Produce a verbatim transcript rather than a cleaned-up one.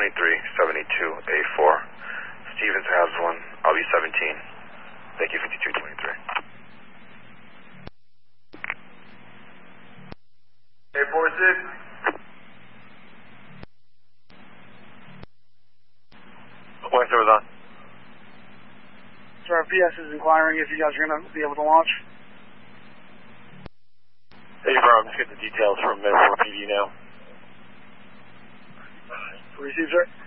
twenty-three seventy-two A four. Stevens has one. I'll be seventeen. Thank you, fifty-two twenty-three. A four six. Point was on. Sir, P S is inquiring if you guys are going to be able to launch. Hey, bro, I'm just getting the details from Medford P D now. Received, sir.